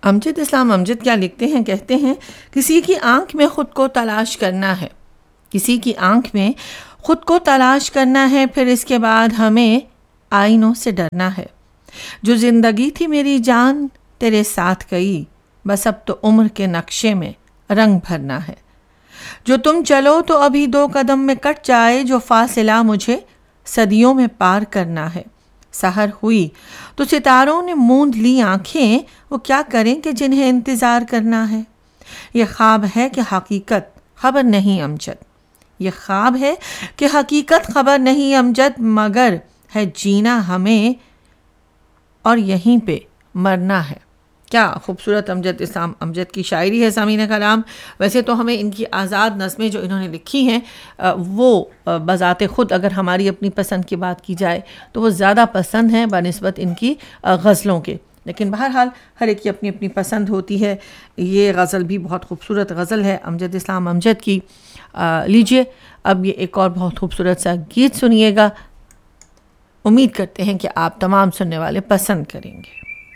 امجد اسلام امجد کیا لکھتے ہیں؟ کہتے ہیں کسی کی آنکھ میں خود کو تلاش کرنا ہے، کسی کی آنکھ میں خود کو تلاش کرنا ہے، پھر اس کے بعد ہمیں آئینوں سے ڈرنا ہے۔ جو زندگی تھی میری جان تیرے ساتھ گئی، بس اب تو عمر کے نقشے میں رنگ بھرنا ہے۔ جو تم چلو تو ابھی 2 قدم میں کٹ جائے، جو فاصلہ مجھے صدیوں میں پار کرنا ہے۔ سحر ہوئی تو ستاروں نے موند لی آنکھیں، وہ کیا کریں کہ جنہیں انتظار کرنا ہے۔ یہ خواب ہے کہ حقیقت خبر نہیں امجد، یہ خواب ہے کہ حقیقت خبر نہیں امجد، مگر ہے جینا ہمیں اور یہیں پہ مرنا ہے۔ کیا خوبصورت امجد اسلام امجد کی شاعری ہے سامعین کلام۔ ویسے تو ہمیں ان کی آزاد نظمیں جو انہوں نے لکھی ہیں وہ بذات خود اگر ہماری اپنی پسند کی بات کی جائے تو وہ زیادہ پسند ہیں بنسبت ان کی غزلوں کے، لیکن بہرحال ہر ایک کی اپنی اپنی پسند ہوتی ہے۔ یہ غزل بھی بہت خوبصورت غزل ہے امجد اسلام امجد کی۔ لیجئے اب یہ ایک اور بہت خوبصورت سا گیت سنیے گا، امید کرتے ہیں کہ آپ تمام سننے والے پسند کریں گے۔